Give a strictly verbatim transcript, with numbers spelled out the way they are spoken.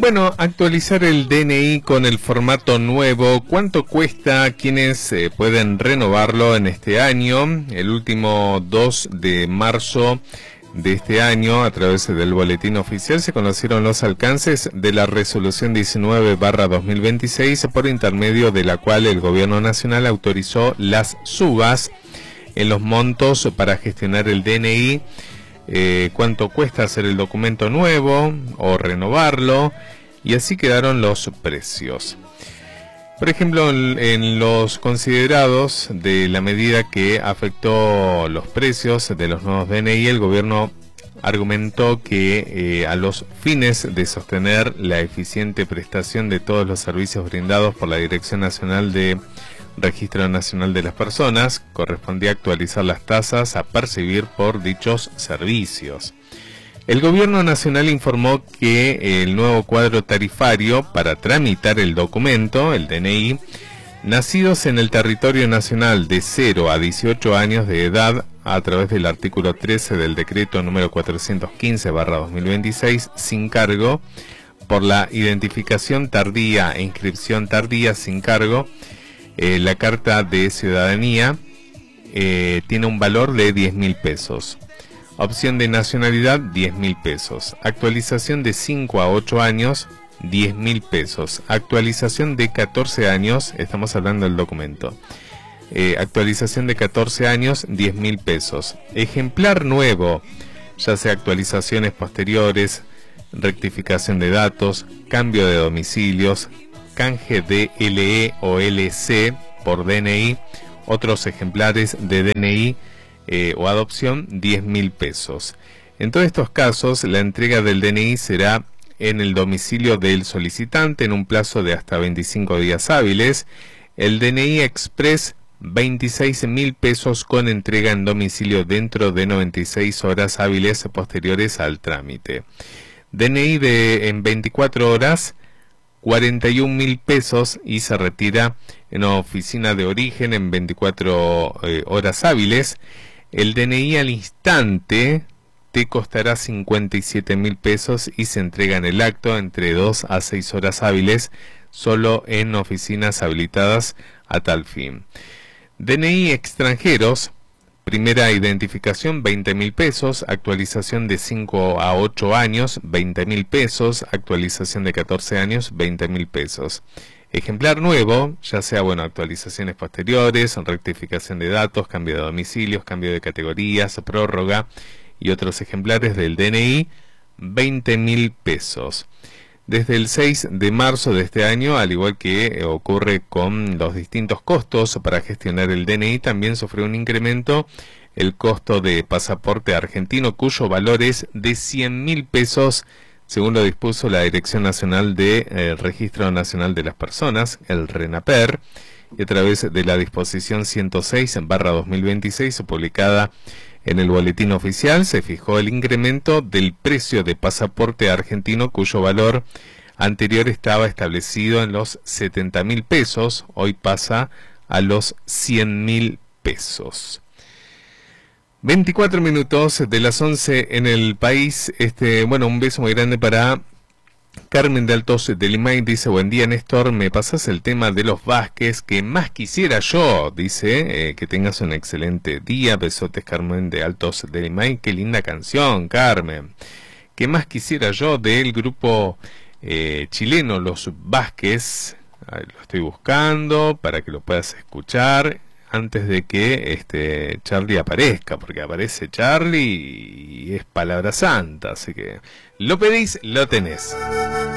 Bueno, actualizar el D N I con el formato nuevo. ¿Cuánto cuesta? ¿Quiénes eh, pueden renovarlo en este año? El último dos de marzo de este año, a través del boletín oficial, se conocieron los alcances de la resolución diecinueve barra dos mil veintiséis, por intermedio de la cual el gobierno nacional autorizó las subas en los montos para gestionar el D N I. Eh, cuánto cuesta hacer el documento nuevo o renovarlo, y así quedaron los precios. Por ejemplo, en, en los considerados de la medida que afectó los precios de los nuevos D N I, el gobierno argumentó que eh, a los fines de sostener la eficiente prestación de todos los servicios brindados por la Dirección Nacional de Registro Nacional de las Personas, correspondía actualizar las tasas a percibir por dichos servicios. El gobierno nacional informó que el nuevo cuadro tarifario para tramitar el documento, el D N I, nacidos en el territorio nacional de cero a dieciocho años de edad, a través del artículo trece del decreto número cuatrocientos quince barra dos mil veintiséis, sin cargo, por la identificación tardía e inscripción tardía sin cargo, Eh, la carta de ciudadanía eh, tiene un valor de diez mil pesos. Opción de nacionalidad, diez mil pesos. Actualización de cinco a ocho años, diez mil pesos. Actualización de catorce años, estamos hablando del documento. Eh, actualización de catorce años, diez mil pesos. Ejemplar nuevo, ya sea actualizaciones posteriores, rectificación de datos, cambio de domicilios, canje de L E o L C por D N I, otros ejemplares de D N I eh, o adopción, diez mil pesos. En todos estos casos, la entrega del D N I será en el domicilio del solicitante en un plazo de hasta veinticinco días hábiles. El D N I Express, veintiséis mil pesos con entrega en domicilio dentro de noventa y seis horas hábiles posteriores al trámite. D N I de en veinticuatro horas, cuarenta y un mil pesos, y se retira en una oficina de origen en veinticuatro eh, horas hábiles. El D N I al instante te costará cincuenta y siete mil pesos y se entrega en el acto entre dos a seis horas hábiles, solo en oficinas habilitadas a tal fin. D N I extranjeros, primera identificación, veinte mil pesos, actualización de cinco a ocho años, veinte mil pesos, actualización de catorce años, veinte mil pesos. Ejemplar nuevo, ya sea, bueno, actualizaciones posteriores, rectificación de datos, cambio de domicilios, cambio de categorías, prórroga y otros ejemplares del D N I, veinte mil pesos. Desde el seis de marzo de este año, al igual que ocurre con los distintos costos para gestionar el D N I, también sufrió un incremento el costo de pasaporte argentino, cuyo valor es de cien mil pesos, según lo dispuso la Dirección Nacional de eh, Registro Nacional de las Personas, el RENAPER, y a través de la disposición ciento seis barra dos mil veintiséis, publicada en el boletín oficial, se fijó el incremento del precio de pasaporte argentino, cuyo valor anterior estaba establecido en los setenta mil pesos, hoy pasa a los cien mil pesos. veinticuatro minutos de las once en el país. Este, bueno, un beso muy grande para Carmen de Altos de Limay. Dice: buen día, Néstor, me pasas el tema de los Vázquez, que más quisiera yo. Dice, eh, que tengas un excelente día. Besotes, Carmen de Altos de Limay. Qué linda canción, Carmen. Que más quisiera yo del grupo eh, chileno Los Vázquez. Ahí lo estoy buscando para que lo puedas escuchar antes de que este Charlie aparezca, porque aparece Charlie y es palabra santa, así que lo pedís, lo tenés.